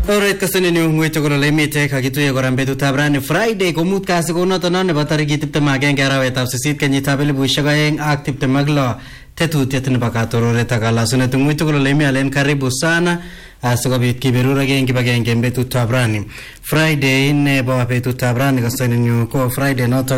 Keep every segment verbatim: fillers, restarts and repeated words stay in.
Alright, kasani ni ngwito kono lemite kakituye kora betutab rani Friday komut kasi konoto non nebo tarikit tiptem ak agenge arawetab sisit kenyitab elipusiek aeng ak tiptem ak lo tetutiet nebo katororet ak kalasunet ngwito kono lemi alen karibu sana asikobit kiberura gen kibagenge betutab rani Friday nebo betutab rani kasani ni ko Friday noto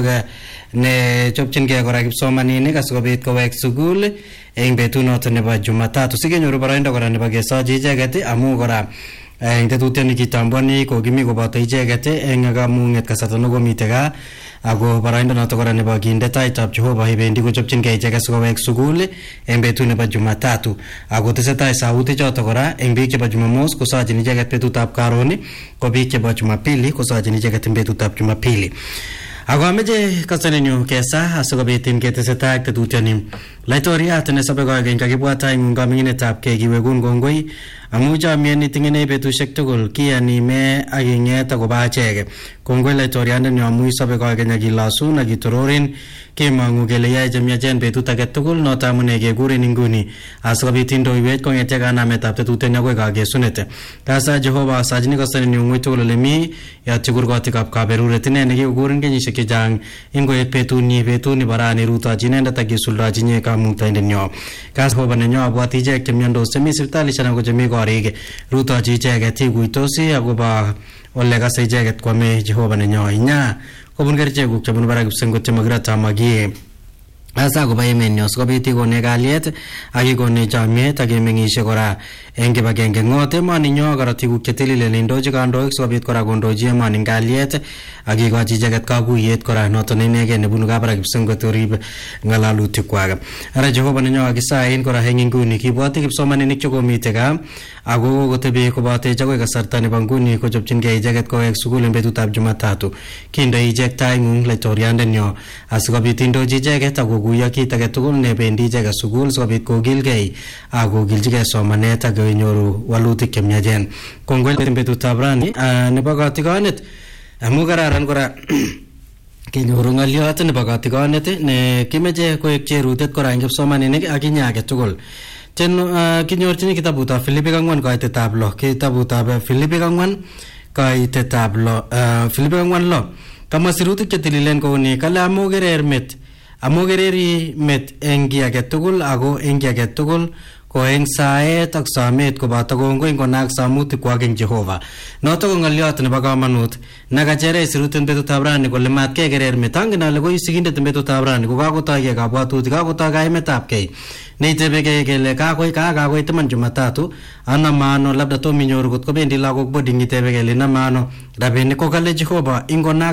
ne chopchingei kora kipsomaninik asikobit kowek sukul eng betunoto nebo Jumatatu sikenyoru boroindo kora nebo kesochi icheket amu kora eng tetutiet nikitambwani kokimi koboto icheket eng kamunget kasarta nekomite gaa ako boroindo noto kora nebo kinde taitab Jehova ibendi kochopchingei icheket sikowek sukul eng betut nebo Jumatatu ako tesetai sautik choto kora eng biik chebo Jumamos kosochin icheket betutab Karon ko biik chebo Jumapili kosochin icheket eng betutab Jumapili. Ako ameche kasanenyu kesa asikobit ketesetai ak tetutioni laitoriat ne sabe koageny kakibwata eng kaminginetab kei kiwekun kongoi amu chomyet nitingene betusiek tugul kiyani me ak inget akobo achek kongoi laitoriandeni amu sabe koageny akilosun akitororin kemangu kele yae chemyachen betut age tugul noto amune kekurin inguni asikobit indoiwech kong'etie kanametab tetutioni akoi kakesunet kasa Jehova asachini kasanenyu ng'ui tugul ole mi yatchi kurgotikab kaberuret ine nekikurin kenyisiek chechang ingoet betuni betuni barani rutochi inendet akisuldachi nye kamuktaindenyo kas Jehova nenyo abwati ichek chemyandos chemi sipitalishek anan ko chemi korik rutochi icheket ikuitosi akobo ole kase icheket kwame Jehova nenyo inya kobun kerichekuk chebunu barak kipsengot chemakirata makie asa akobo emenyo sikobit ikone kalyet ak ikone chomyet ak emeng'ishe kora eng kibagenge ng'ote emoninyo korotikuk chetililen indochi kandoik sikobit kora kondochi emoni kalyet ak ikochi icheket kakuyet kora noto inegei nebunu kabarak kipsengot orib ng'alolutikwak ara Jehova nenyo akisain kora eng inguni kibwoti kipsomaninik chekomite gaa ako kotebi kobotech akoi kasarta nebo nguni kochopchingei icheket kowek sukul eng betutab Jumatatu kindoi ichek taing'ung laitoriandenyo asikobit indochi icheket ako kuyo kit age tugul nebendi icheket sukul sikobit kokilgei ak kokilchigei somanet ak konyoru walutik chemyachen kongoi eng betutab rani nebo katikonet amu kararan kora kenyoru ng'oliot nebo katikonet ne kimeche koek cherutet kora eng kipsomaninik ak inye age tugul ten kinyorchini kitabutab Filipik ang'wan kaitetab lo kitabutab Filipik ang'wan kaitetab lo Filipik ang'wan lo kamwa sirutik chetililen kouni kale amu kerer met amu kereri met eng ki age tugul ako eng ki age tugul ko eng saet ak samet koboto kongoi ngonak samutik kwak eng Jehova noto ko ng'oliot nebo kamanut nakachere siruten betutab rani kole mat kekerer met angen ale koi sigindet betutab rani ko kakotoige kabwatutik kakotoi kaimetab kei neitebegei kele kakoi kakakoi taman Jumatatu ana maano labda tominyoru kot kobendi lagok boarding itebe kele na maano rabinik ko kale Jehova ingonak